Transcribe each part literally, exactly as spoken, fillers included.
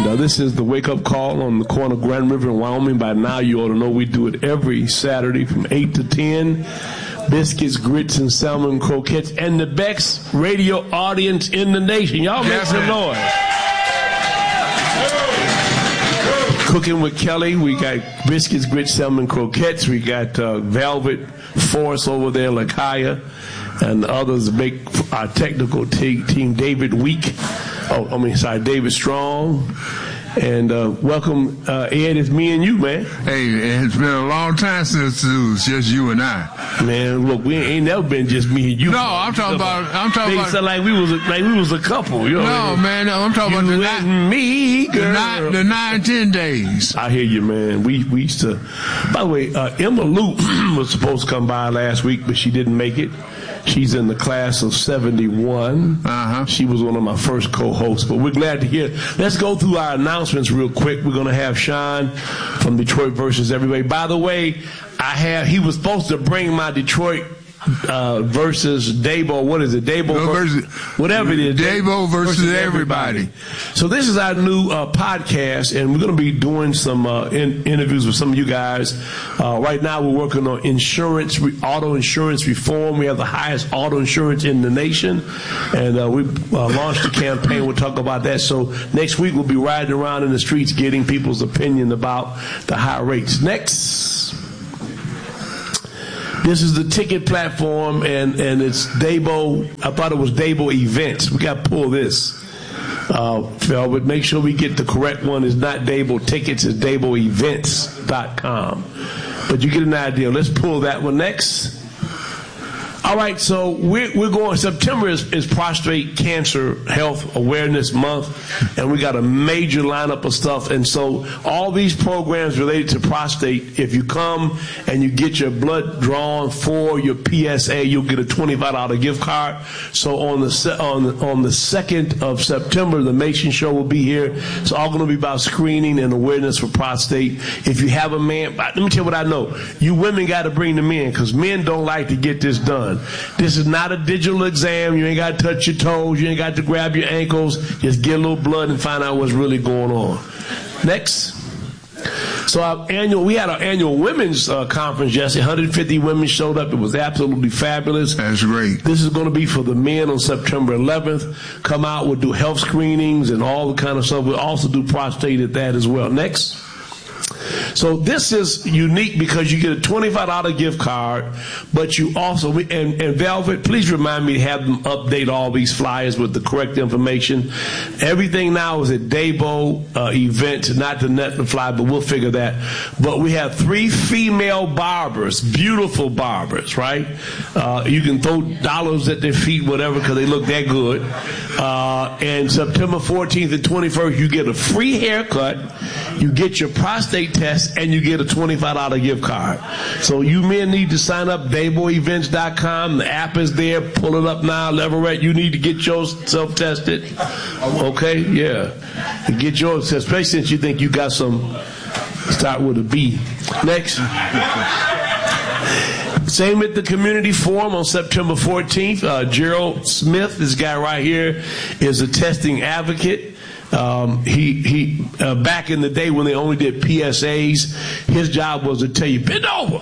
uh, this is the Wake Up Call on the corner of Grand River in Wyoming. By now you ought to know we do it every Saturday from eight to ten. Biscuits, grits, and salmon croquettes, and the best radio audience in the nation. Y'all make some noise. Cooking with Kelly, we got biscuits, grits, salmon croquettes. We got uh, Velvet Force over there, Lakaya, and others make our technical te- team, David Week. Oh, I mean, sorry, David Strong. And uh, welcome, uh, Ed. It's me and you, man. Hey, it's been a long time since it was just you and I. Man, look, we ain't never been just me and you. No, I'm talking about. I'm talking they about. Said like we was a, like we was a couple. You know no, what man, no, I'm talking you about the nine, me, girl. The nine, the nine, ten days. I hear you, man. We we used to. By the way, uh, Emma Luke was supposed to come by last week, but she didn't make it. She's in the class of seventy-one. Uh-huh. She was one of my first co-hosts, but we're glad to hear. Let's go through our announcements real quick. We're going to have Sean from Detroit versus Everybody. By the way, I have. He was supposed to bring my Detroit uh, versus Dabo. What is it? Dabo no, versus, whatever it is. Dabo versus, versus everybody. everybody. So this is our new uh, podcast, and we're going to be doing some uh, in, interviews with some of you guys. Uh, right now, we're working on insurance, re- auto insurance reform. We have the highest auto insurance in the nation, and uh, we uh, launched a campaign. We'll talk about that. So next week, we'll be riding around in the streets getting people's opinion about the high rates. Next. This is the ticket platform, and, and it's Dabo. I thought it was Dabo Events. We got to pull this. Uh, but make sure we get the correct one. It's not Dabo Tickets. It's Dabo Events dot com. But you get an idea. Let's pull that one next. All right, so we're, we're going, September is, is Prostate Cancer Health Awareness Month, and we got a major lineup of stuff. And so all these programs related to prostate, if you come and you get your blood drawn for your P S A, you'll get a twenty-five dollars gift card. So on the on, on the second of September, the Mason Show will be here. It's all going to be about screening and awareness for prostate. If you have a man, let me tell you what I know. You women got to bring them in, because men don't like to get this done. This is not a digital exam. You ain't got to touch your toes. You ain't got to grab your ankles. Just get a little blood and find out what's really going on. Next. So our annual, we had our annual women's uh, conference yesterday. one hundred fifty women showed up. It was absolutely fabulous. That's great. This is going to be for the men on September eleventh. Come out. We'll do health screenings and all the kind of stuff. We'll also do prostate at that as well. Next. So this is unique because you get a twenty-five dollars gift card, but you also, and, and Velvet, please remind me to have them update all these flyers with the correct information. Everything now is at Dabo uh, Events, not the Net the Fly, but we'll figure that. But we have three female barbers, beautiful barbers, right? Uh, you can throw dollars at their feet, whatever, because they look that good. Uh, and September fourteenth and twenty-first, you get a free haircut, you get your prostate test, and you get a twenty-five dollars gift card. So you men need to sign up, Dabo Events dot com. The app is there. Pull it up now. Leverett, you need to get yourself tested. Okay? Yeah. Get yours, especially since you think you got some, start with a B. Next. Same at the community forum on September fourteenth. Uh, Gerald Smith, this guy right here, is a testing advocate. Um, he he uh, back in the day when they only did P S As, his job was to tell you, bend over,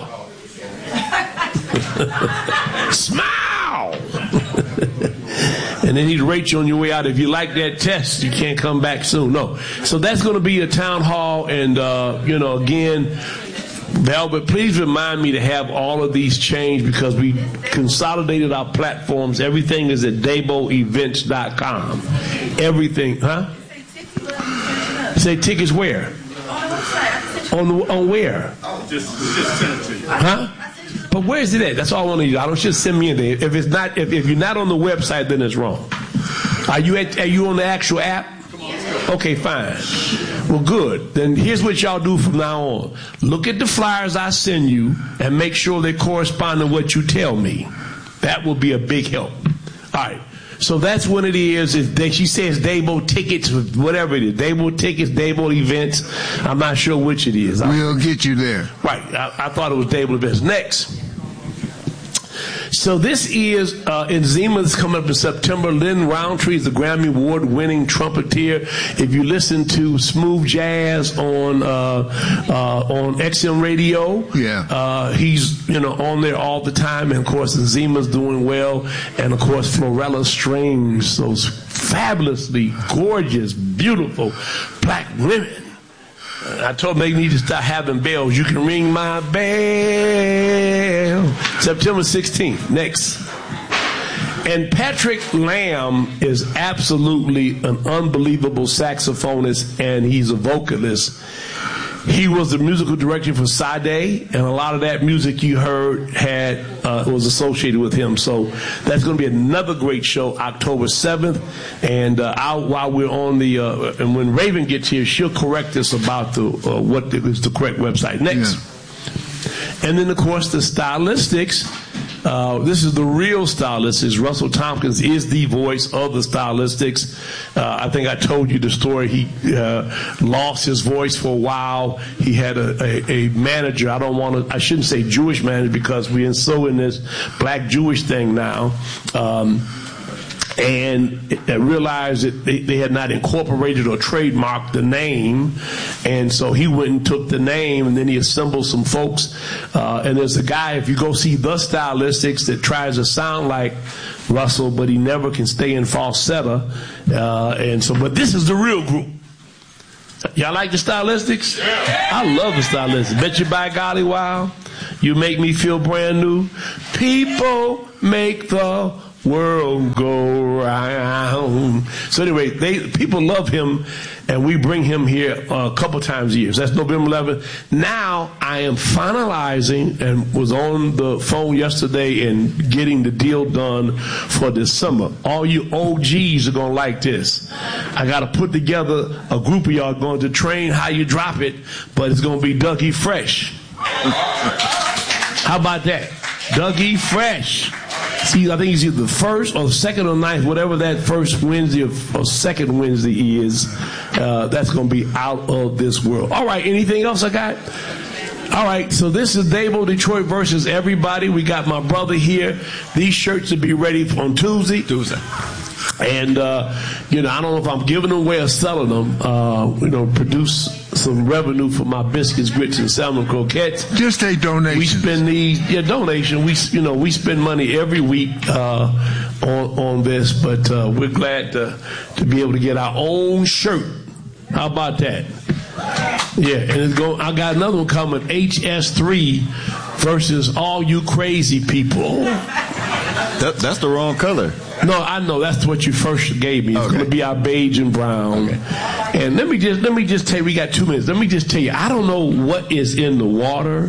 smile, and then he'd rate you on your way out. If you like that test, you can't come back soon. No, so that's going to be a town hall, and uh, you know, again, Velvet, please remind me to have all of these changed because we consolidated our platforms. Everything is at Dabo Events dot com. Everything, huh? Say tickets where? On the on where? Just, just send it to you. Huh? But where is it at? That's all I want to use. I don't just send me in there. If it's not, if, if you're not on the website, then it's wrong. Are you at? Are you on the actual app? Okay, fine. Well, good. Then here's what y'all do from now on. Look at the flyers I send you and make sure they correspond to what you tell me. That will be a big help. All right. So that's what it is. Is she says Dabo Tickets, whatever it is. Dabo Tickets, Dabo Events. I'm not sure which it is. We'll get you there. Right. I, I thought it was Dabo Events. Next. So this is uh, in Zima. This is coming up in September. Lynn Roundtree is the Grammy Award-winning trumpeter. If you listen to smooth jazz on uh, uh, on X M radio, yeah, uh, he's you know on there all the time. And of course, Zima's doing well. And of course, Florella Strings, those fabulously gorgeous, beautiful black women. I told them they need to start having bells. You can ring my bell. September sixteenth, next. And Patrick Lamb is absolutely an unbelievable saxophonist, and he's a vocalist. He was the musical director for Sade, and a lot of that music you heard had uh, was associated with him. So that's going to be another great show, October seventh. And uh, I'll, while we're on the, uh, and when Raven gets here, she'll correct us about the uh, what is the correct website. Next. Yeah. And then, of course, the Stylistics. Uh, this is the real Stylistics. Russell Tompkins is the voice of the Stylistics. Uh, I think I told you the story. He uh, lost his voice for a while. He had a, a, a manager. I don't want to, I shouldn't say Jewish manager because we're so in this black Jewish thing now. Um, and uh, realized that they, they had not incorporated or trademarked the name, and so he went and took the name, and then he assembled some folks, uh, and there's a guy, if you go see The Stylistics, that tries to sound like Russell, but he never can stay in falsetto, uh, and so, but this is the real group. Y'all like the Stylistics? Yeah. I love the Stylistics. Bet you by golly, wow, you make me feel brand new. People make the world go round. So anyway, they people love him, and we bring him here a couple times a year. So that's November eleventh. Now I am finalizing and was on the phone yesterday and getting the deal done for December. All you O Gs are going to like this. I got to put together a group of y'all going to train how you drop it, but it's going to be Dougie Fresh. How about that? Dougie Fresh. See, I think it's either the first or the second or ninth, whatever that first Wednesday or, or second Wednesday is. Uh, that's going to be out of this world. All right, anything else I got? All right, so this is Dabo Detroit versus everybody. We got my brother here. These shirts will be ready on Tuesday. Tuesday. And, uh, you know, I don't know if I'm giving them away or selling them. Uh, you know, produce some revenue for my biscuits, grits, and salmon croquettes. Just take donations. We spend these, yeah, donation. We, you know, we spend money every week uh, on on this, but uh, we're glad to to be able to get our own shirt. How about that? Yeah, and it's going. I got another one coming. H S three versus all you crazy people. That, that's the wrong color. No, I know that's what you first gave me. It's okay. Going to be our beige and brown. Okay. And let me just let me just tell you, we got two minutes. Let me just tell you, I don't know what is in the water,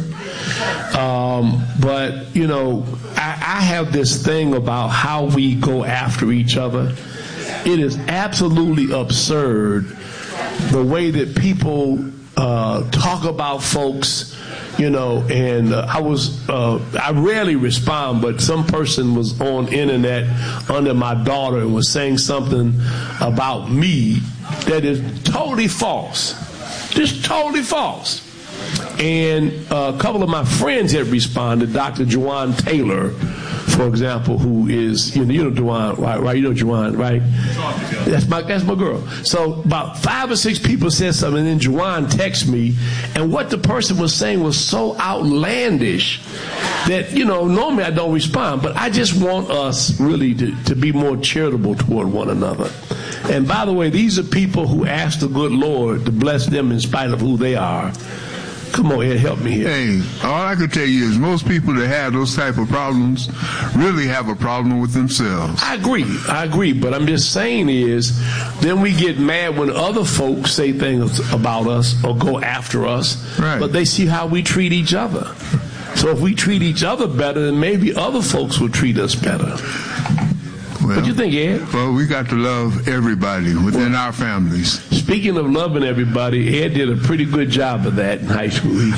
um, but you know, I, I have this thing about how we go after each other. It is absolutely absurd the way that people uh, talk about folks. You know, and uh, I was, uh, I rarely respond, but some person was on internet under my daughter and was saying something about me that is totally false. Just totally false. And uh, a couple of my friends had responded, Doctor Juwan Taylor, for example, who is, you know, you know Juwan, right, right? You know Juwan, right? That's my, that's my girl. So about five or six people said something, and then Juwan texted me, and what the person was saying was so outlandish that, you know, normally I don't respond, but I just want us really to, to be more charitable toward one another. And by the way, these are people who ask the good Lord to bless them in spite of who they are. Come on, Ed, help me here. Hey, all I can tell you is most people that have those type of problems really have a problem with themselves. I agree. I agree. But I'm just saying is, then we get mad when other folks say things about us or go after us, right. But they see how we treat each other. So if we treat each other better, then maybe other folks will treat us better. Well, what do you think, Ed? Well, we got to love everybody within well, our families. Speaking of loving everybody, Ed did a pretty good job of that in high school.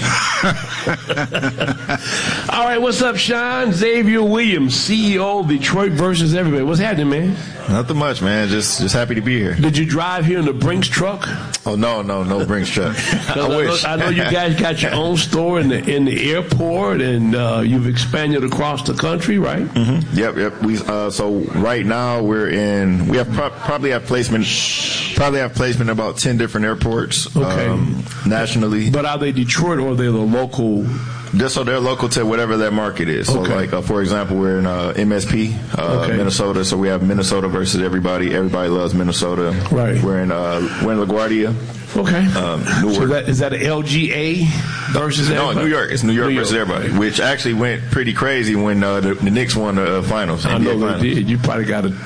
All right, what's up, Sean? Xavier Williams, C E O of Detroit versus everybody. What's happening, man? Nothing much, man. Just just happy to be here. Did you drive here in the Brinks truck? Oh no, no, no Brinks truck. I, I wish. Know, I know you guys got your own store in the in the airport, and uh, you've expanded across the country, right? Mm-hmm. Yep, yep. We uh, so right now we're in. We have pro- probably have placement. Probably have placement in about ten different airports. Okay. Um, nationally. But are they Detroit or are they the local? Just so they're local to whatever that market is. So, okay. like, uh, for example, we're in uh, M S P, uh, okay. Minnesota. So we have Minnesota versus everybody. Everybody loves Minnesota. Right. We're in uh, we're in LaGuardia. Okay. Um, Newark. So that, is that an L G A versus everybody? No, New York. It's New York, New York. versus everybody, which actually went pretty crazy when uh, the, the Knicks won the uh, finals. I N B A know finals. they did. You probably got a.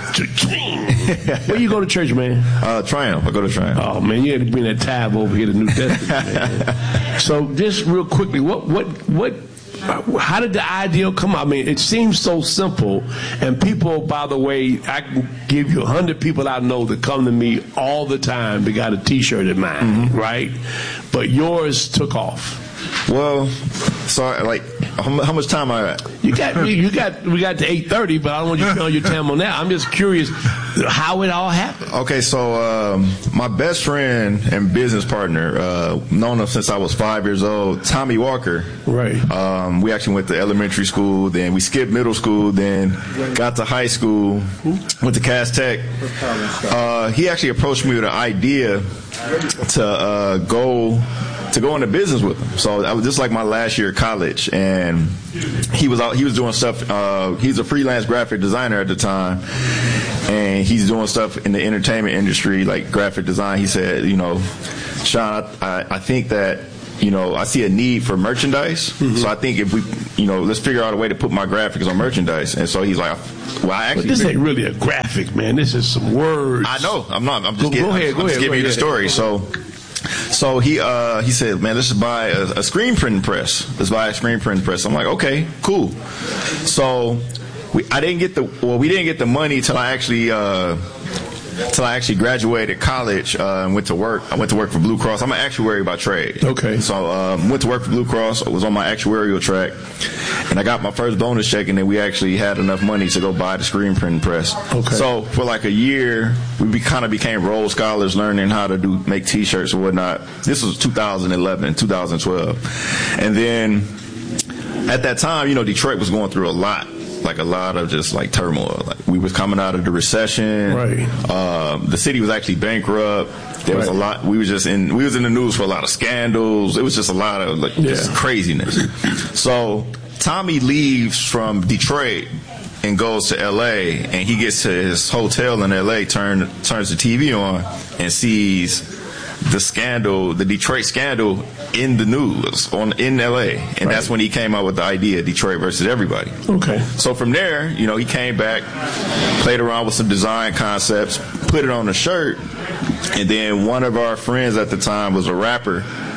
Where you go to church, man? Uh, Triumph. I go to Triumph. Oh man, you had to bring that tab over here to New Testament. Man. So just real quickly, what what what? How did the idea come? I mean, it seems so simple, and people, by the way, I can give you a hundred people I know that come to me all the time. They got a T-shirt in mind, mm-hmm. right? But yours took off. Well, so like, how, how much time I got? You got, you got, we got to eight thirty, but I don't want you to spend your time on that. I'm just curious how it all happened. Okay, so um, my best friend and business partner, uh, known him since I was five years old, Tommy Walker. Right. Um, we actually went to elementary school, then we skipped middle school, then got to high school, went to Cass Tech. Uh, he actually approached me with an idea to uh, go. to go into business with him. So I was just like my last year of college, and he was out, he was doing stuff. Uh, he's a freelance graphic designer at the time, and he's doing stuff in the entertainment industry, like graphic design. He said, you know, Sean, I, I think that, you know, I see a need for merchandise. Mm-hmm. So I think if we, you know, let's figure out a way to put my graphics on merchandise. And so he's like, well, I actually. But this ain't really a graphic, man. This is some words. I know. I'm not. I'm just go, getting, go ahead, I'm, go I'm just ahead, giving you the ahead. story. So. So he uh, he said, man, let's just buy a, a screen printing press. Let's buy a screen printing press. I'm like, okay, cool. So we, I didn't get the well, we didn't get the money till I actually uh, till I actually graduated college uh, and went to work. I went to work for Blue Cross. I'm an actuary by trade. Okay. So um, went to work for Blue Cross. I was on my actuarial track, and I got my first bonus check, and then we actually had enough money to go buy the screen printing press. Okay. So for like a year, we be, kind of became role scholars, learning how to do make T-shirts and whatnot. This was two thousand eleven, two thousand twelve, and then at that time, you know, Detroit was going through a lot. Like a lot of just like turmoil. Like we was coming out of the recession. Right. Um, the city was actually bankrupt. There was right. a lot. We was just in. We was in the news for a lot of scandals. It was just a lot of like yeah. just craziness. So Tommy leaves from Detroit and goes to L A, and he gets to his hotel in L A. Turn turns the T V on and sees the scandal, the Detroit scandal, in the news on in L A, and right. that's when he came out with the idea, Detroit versus everybody. Okay. So from there, you know, he came back, played around with some design concepts, put it on a shirt, and then one of our friends at the time was a rapper.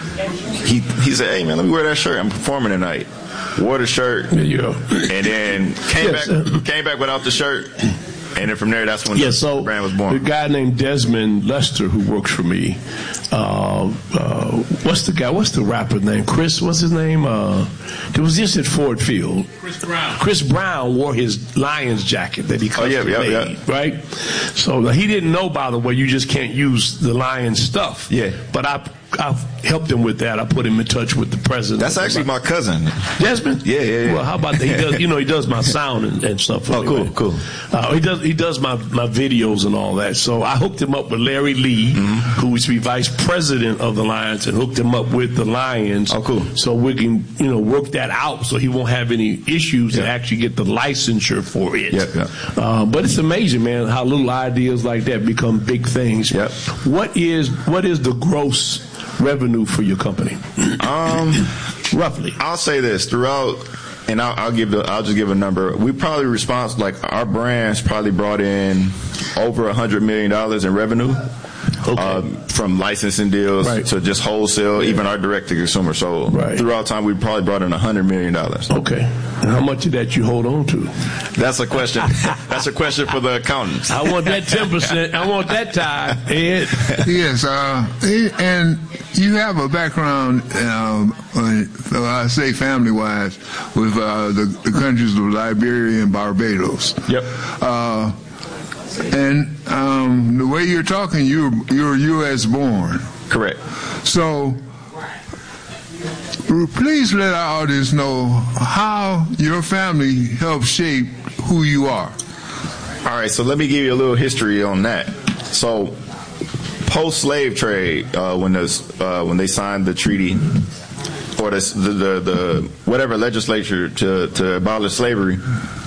He he said, "Hey man, let me wear that shirt. I'm performing tonight." Wore the shirt, there you go, and then came yes. back came back without the shirt. And then from there, that's when yeah, the so brand was born. The guy named Desmond Lester, who works for me, uh, uh, what's the guy? What's the rapper name? Chris, what's his name? Uh, it was just at Ford Field. Chris Brown. Chris Brown wore his Lions jacket that he custom oh, yeah, yeah, made, yeah. right? So he didn't know, by the way, you just can't use the Lions stuff. Yeah. But I I helped him with that. I put him in touch with the president. That's actually my cousin. Desmond? Yeah, yeah, yeah. Well, how about that? He does, you know, he does my sound and, and stuff. Oh, anyway. cool, cool. Uh, he does he does my, my videos and all that. So I hooked him up with Larry Lee, mm-hmm. who used to be vice president of the Lions, and hooked him up with the Lions. Oh, cool. So we can, you know, work that out so he won't have any issues yeah. to actually get the licensure for it. Yep, yep. Uh, but it's amazing, man, how little ideas like that become big things. Yep. What is what is the gross revenue for your company? Um, roughly. I'll say this throughout, and I'll, I'll give the, I'll just give a number. We probably response like our brands probably brought in over a hundred million dollars in revenue. Okay. Um, from licensing deals right. to just wholesale, yeah. even our direct to consumer. So right. throughout time, we probably brought in a hundred million dollars. Okay. And how much of that you hold on to? That's a question. That's a question for the accountants. I want that ten percent. I want that tie, Ed. Yes, uh, and you have a background, um, uh, I say family-wise, with uh, the, the countries of Liberia and Barbados. Yep. Uh, And um, the way you're talking, you're you're U S born. Correct. So please let our audience know how your family helped shape who you are. All right, so let me give you a little history on that. So post-slave trade, uh, when those, uh, when they signed the treaty, or the, the, the whatever legislature to, to abolish slavery,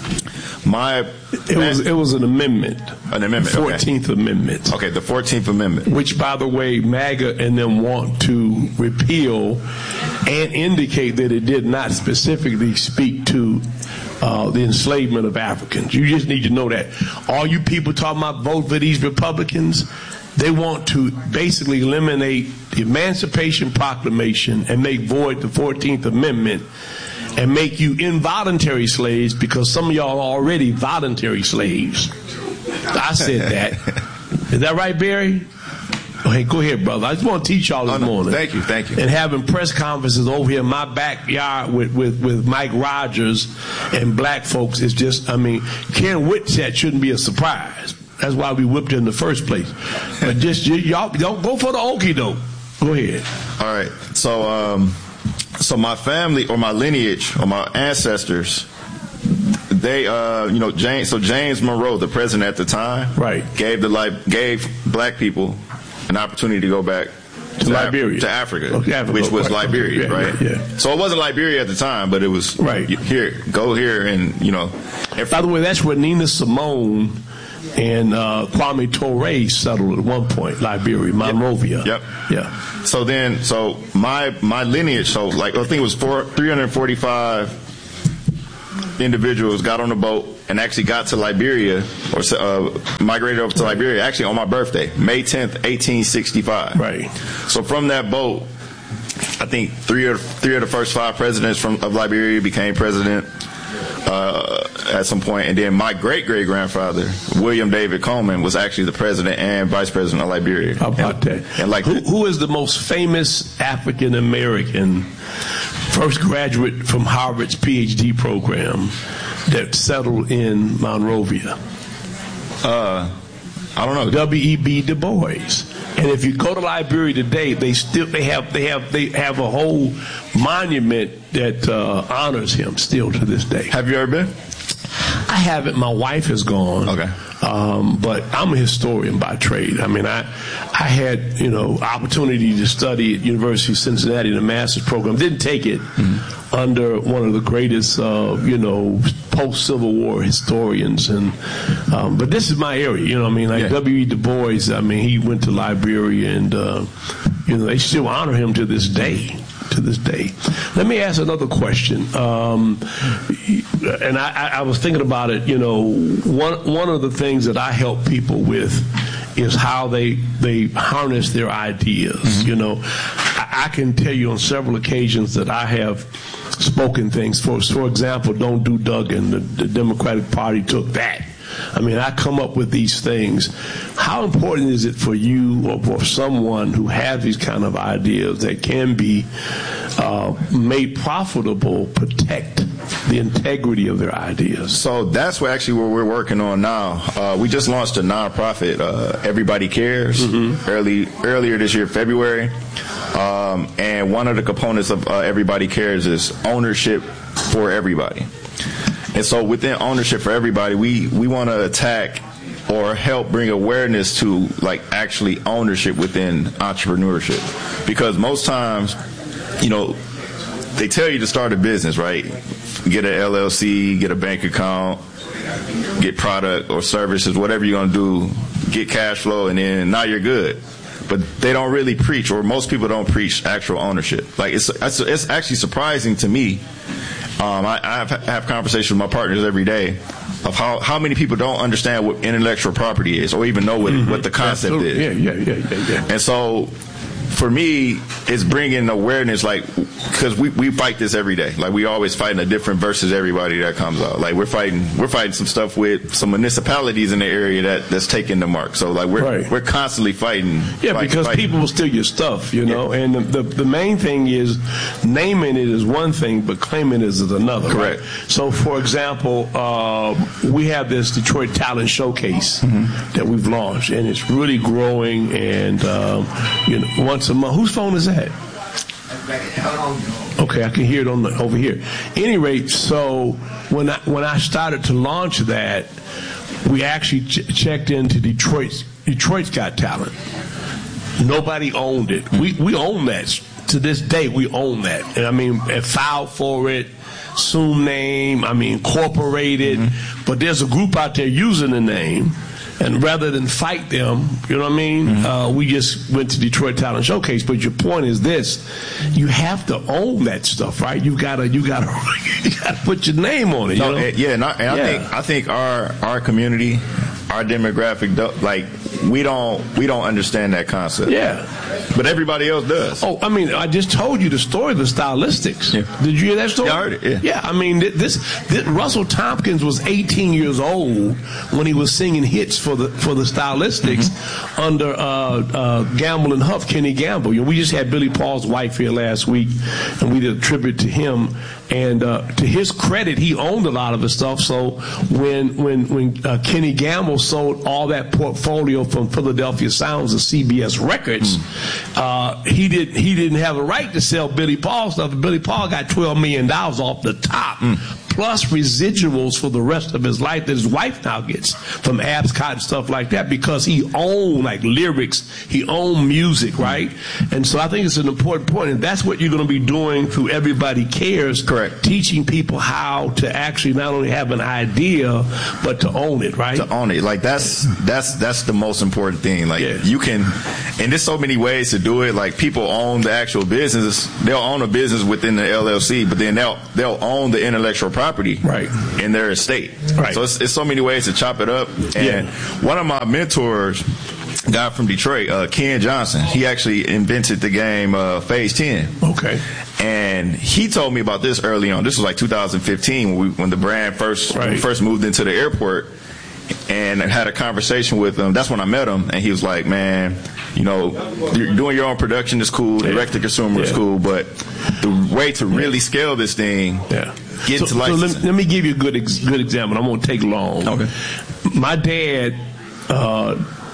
my it was it was an amendment, an amendment, fourteenth okay. Amendment. Okay, the fourteenth Amendment, which, by the way, MAGA and them want to repeal and indicate that it did not specifically speak to uh, the enslavement of Africans. You just need to know that. All you people talking about vote for these Republicans, they want to basically eliminate the Emancipation Proclamation and make void the fourteenth Amendment and make you involuntary slaves, because some of y'all are already voluntary slaves. I said that. Is that right, Barry? Okay, go ahead, brother. I just want to teach y'all this oh, no. morning. Thank you, thank you. And having press conferences over here in my backyard with, with, with Mike Rogers and black folks is just, I mean, Ken Whitsett shouldn't be a surprise. That's why we whipped it in the first place. But just, y'all don't go for the okie doke. Go ahead. All right. So, um, so my family or my lineage or my ancestors, they, uh, you know, James. So James Monroe, the president at the time, right, gave the like gave black people an opportunity to go back to, to Liberia, Af- to Africa, okay, Africa, which was right. Liberia, yeah, right? Yeah, yeah. So it wasn't Liberia at the time, but it was right here. Go here, and you know. And by the way, that's where Nina Simone and uh, Kwame Ture settled at one point, Liberia, Monrovia. Yep. Yeah. So then, so my my lineage, so like I think it was four, three hundred forty-five individuals got on a boat and actually got to Liberia, or uh, migrated over to Liberia, actually on my birthday, May tenth, eighteen sixty-five. Right. So from that boat, I think three of three of the first five presidents from of Liberia became president uh, at some point, and then my great great grandfather William David Coleman was actually the president and vice president of Liberia. How about and, that? And like, who, who is the most famous African American first graduate from Harvard's P H D program that settled in Monrovia? Uh, I don't know. W E B Du Bois. And if you go to Liberia today, they still they have they have they have a whole monument that uh, honors him still to this day. Have you ever been? I haven't. My wife has gone. Okay. Um, but I'm a historian by trade. I mean, I I had, you know, opportunity to study at University of Cincinnati in a master's program. Didn't take it mm-hmm. under one of the greatest, uh, you know, post-Civil War historians. And um, but this is my area. You know what I mean? Like yeah. W E Du Bois, I mean, he went to Liberia, and, uh, you know, they still honor him to this day. To this day. Let me ask another question. Um, and I, I was thinking about it, you know, one one of the things that I help people with is how they they harness their ideas. Mm-hmm. You know, I, I can tell you on several occasions that I have spoken things. For for example, Don't Do Duggan, the, the Democratic Party took that. I mean, I come up with these things. How important is it for you or for someone who has these kind of ideas that can be uh, made profitable, protect the integrity of their ideas? So that's what actually what we're working on now. Uh, we just launched a nonprofit, uh, Everybody Cares, mm-hmm. early earlier this year, February. Um, and one of the components of uh, Everybody Cares is ownership for everybody. And so within ownership for everybody, we, we want to attack or help bring awareness to like actually ownership within entrepreneurship. Because most times, you know, they tell you to start a business, right? Get an L L C, get a bank account, get product or services, whatever you're going to do, get cash flow, and then now you're good. But they don't really preach, or most people don't preach actual ownership. Like it's it's, it's actually surprising to me. Um, I, I have, have conversations with my partners every day of how, how many people don't understand what intellectual property is, or even know what, mm-hmm. what the concept Absolutely. is. Yeah, yeah, yeah, yeah, yeah. And so for me, it's bringing awareness, like, because we, we fight this every day. Like, we always fighting a different versus everybody that comes out. Like, we're fighting we're fighting some stuff with some municipalities in the area that, that's taking the mark. So, like, we're Right. we're constantly fighting. Yeah, fighting, because fighting. people will steal your stuff, you know. Yeah. And the, the the main thing is naming it is one thing, but claiming it is another. Correct. Right? So, for example, uh, we have this Detroit Talent Showcase Mm-hmm. that we've launched, and it's really growing. And um, you know, once a month, whose phone is that? Okay, I can hear it on the, over here. Any rate, so when I when I started to launch that, we actually ch- checked into Detroit's Detroit's Got Talent. Nobody owned it. We we own that to this day. We own that, and I mean, and filed for it, assumed name. I mean, incorporated. Mm-hmm. But there's a group out there using the name. And rather than fight them, you know what I mean, mm-hmm. uh, we just went to Detroit Talent Showcase. But your point is this: you have to own that stuff, right? You gotta, you gotta, you gotta put your name on it. No, you know? and, yeah, and, I, and Yeah. I think I think our our community, our demographic, don't- like we don't we don't understand that concept. Yeah. But everybody else does. Oh, I mean, I just told you the story of the Stylistics. Yeah. Did you hear that story? Yeah, I heard it, yeah. Yeah, I mean, th- this, this Russell Tompkins was eighteen years old when he was singing hits for the for the Stylistics mm-hmm. under uh, uh, Gamble and Huff, Kenny Gamble. You know, we just had Billy Paul's wife here last week, and we did a tribute to him. And uh, to his credit, he owned a lot of the stuff. So when when when uh, Kenny Gamble sold all that portfolio from Philadelphia Sounds to C B S Records, mm. uh, he did he didn't have a right to sell Billy Paul stuff. And Billy Paul got twelve million dollars off the top. Mm. Plus residuals for the rest of his life that his wife now gets from Abscott and stuff like that, because he owned like lyrics, he owned music, right? And so I think it's an important point, and that's what you're going to be doing through Everybody Cares. Correct. Teaching people how to actually not only have an idea, but to own it, right? To own it, like that's that's that's the most important thing. Like Yeah. you can, and there's so many ways to do it. Like people own the actual business; they'll own a business within the L L C, but then they'll they'll own the intellectual property Right. in their estate. Right. So it's, it's so many ways to chop it up. And Yeah. one of my mentors, a guy from Detroit, uh, Ken Johnson, he actually invented the game uh, Phase ten. Okay. And he told me about this early on. This was like two thousand fifteen when, we, when the brand first when we Right. first moved into the airport. And I had a conversation with him. That's when I met him, and he was like, "Man, you know, you're doing your own production is cool, direct to consumer is Yeah. cool, but the way to really scale this thing, Yeah. get so, to so license." let, let me give you a good ex- good example. I won't take long. Okay. My dad uh,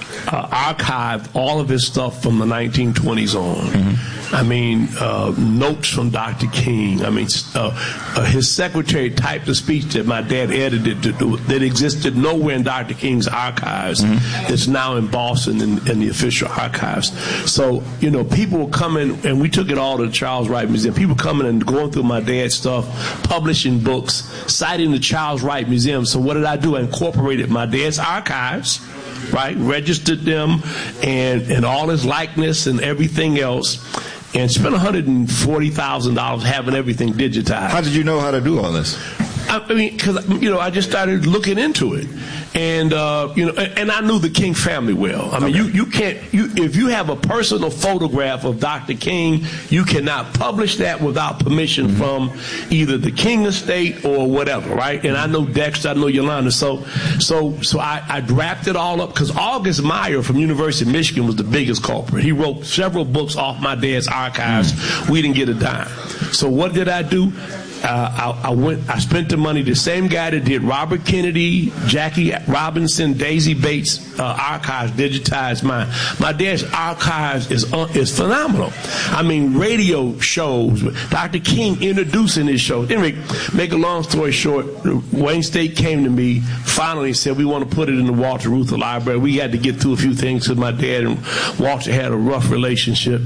uh, archived all of his stuff from the nineteen twenties on. Mm-hmm. I mean, uh, notes from Doctor King. I mean, uh, uh, his secretary typed a speech that my dad edited to do, that existed nowhere in Doctor King's archives. Mm-hmm. It's now in Boston in, in the official archives. So, you know, people were coming, and we took it all to the Charles Wright Museum. People coming and going through my dad's stuff, publishing books, citing the Charles Wright Museum. So what did I do? I incorporated my dad's archives, right, registered them, and, and all his likeness and everything else, and spent one hundred forty thousand dollars having everything digitized. How did you know how to do all this? I mean, because, you know, I just started looking into it. And, uh, you know, and I knew the King family well. I mean, Okay. you, you can't, you, if you have a personal photograph of Doctor King, you cannot publish that without permission mm-hmm. from either the King estate or whatever, right? And I know Dexter, I know Yolanda. So, so, so I, I wrapped it all up, because August Meyer from University of Michigan was the biggest culprit. He wrote several books off my dad's archives. Mm-hmm. We didn't get a dime. So what did I do? Uh, I, I went. I spent the money. The same guy that did Robert Kennedy, Jackie Robinson, Daisy Bates uh, archives digitized mine. My dad's archives is uh, is phenomenal. I mean, radio shows, Doctor King introducing his shows. Anyway, make a long story short, Wayne State came to me finally and said, "We want to put it in the Walter Reuther Library." We had to get through a few things because my dad and Walter had a rough relationship.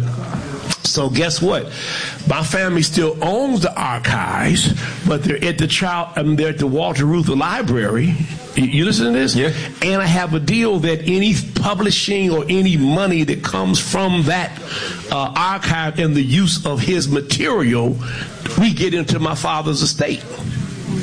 So guess what? My family still owns the archives, but they're at the child. I mean, they're at the Walter Reuther Library. You, you listen to this? Yeah. And I have a deal that any publishing or any money that comes from that uh, archive and the use of his material, we get into my father's estate.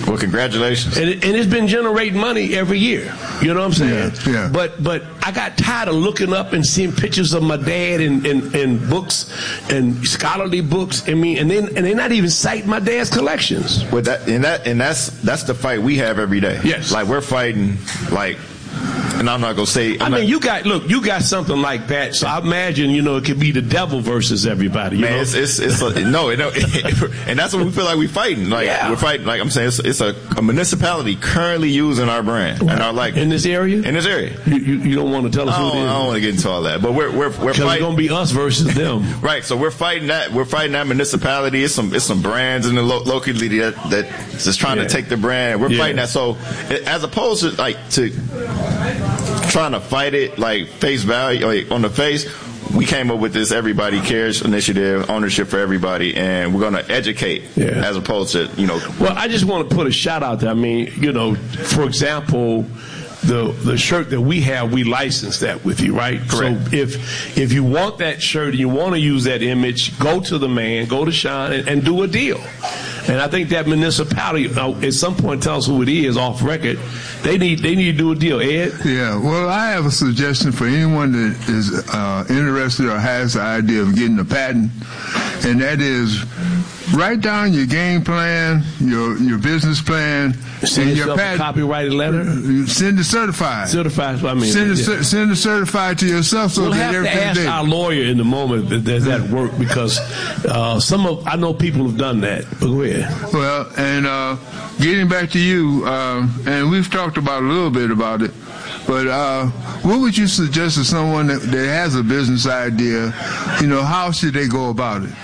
Well, congratulations. And, it, and it's been generating money every year. You know what I'm saying? Yeah, yeah. But but I got tired of looking up and seeing pictures of my dad in, in, in books and scholarly books. I mean, and then and they're not even citing my dad's collections. With that and that and that's that's the fight we have every day. Yes. Like we're fighting like. And I'm not gonna say. I'm I mean, not, you got look, you got something like that. So I imagine, you know, it could be the devil versus everybody. You man, know? it's it's, it's a, no, no, and that's what we feel like we're fighting. Like Yeah. we're fighting. Like I'm saying, it's, it's a, a municipality currently using our brand and our like in this area. in this area. You, you, you don't want to tell us I who don't, it is. I don't want to get into all that, but we're we're we're Because it's fighting. gonna be us versus them. Right, so we're fighting that. We're fighting that municipality. It's some it's some brands in the lo- locally that that's just trying Yeah. to take the brand. We're Yeah. fighting that. So it, as opposed to like to trying to fight it like face value, like on the face, we came up with this Everybody Cares initiative, ownership for everybody, and we're going to educate Yeah. as opposed to you know. Well, I just want to put a shout out there. I mean, you know, for example, the the shirt that we have, we license that with you, right? Correct. So if if you want that shirt and you want to use that image, go to the man, go to Sean, and, and do a deal. And I think that municipality, uh, at some point, tell us who it is off record. They need they need to do a deal. Ed? Yeah, well, I have a suggestion for anyone that is uh, interested or has the idea of getting a patent, and that is write down your game plan, your your business plan, Send and your yourself a patent. copyrighted letter. Send it certified. Certified. I mean, Send it, yeah. cer- send it certified to yourself so We'll that have to everything ask there. our lawyer in the moment that does that work because uh, some of I know people have done that. But go ahead. Well, and uh, getting back to you, uh, and we've talked about a little bit about it, but uh, what would you suggest to someone that, that has a business idea? You know, how should they go about it?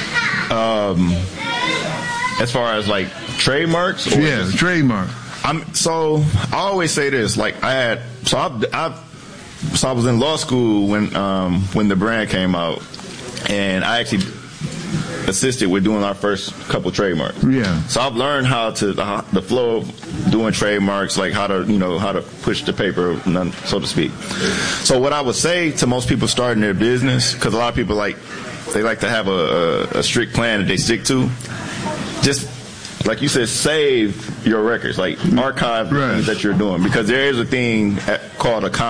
Um, as far as like trademarks, or Yeah, just- trademark. I'm so I always say this. Like I had so I I so I was in law school when um when the brand came out, and I actually assisted with doing our first couple trademarks. Yeah. So I've learned how to the, the flow of doing trademarks, like how to you know how to push the paper, none- so to speak. So what I would say to most people starting their business, because a lot of people like they like to have a, a, a strict plan that they stick to. Just like you said, save your records, like archive the Right. things that you're doing, because there is a thing at, called a